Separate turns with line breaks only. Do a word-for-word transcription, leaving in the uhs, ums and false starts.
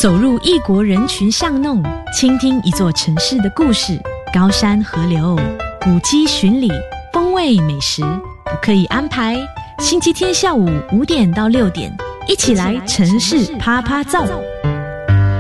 走入异国人群巷弄，倾听一座城市的故事。高山河流，古迹巡礼，风味美食，不刻意安排。星期天下午五点到六点，一起来城市趴趴造。